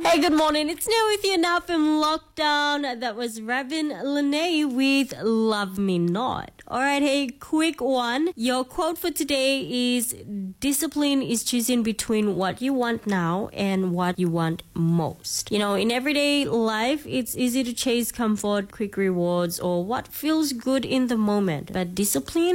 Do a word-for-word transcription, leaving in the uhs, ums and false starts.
Hey, good morning. It's Neil with you now from lockdown. That was Ravin Lene with Love Me Not. All right, hey, quick one. Your quote for today is discipline is choosing between what you want now and what you want most. You know, in everyday life, it's easy to chase comfort, quick rewards, or what feels good in the moment. But discipline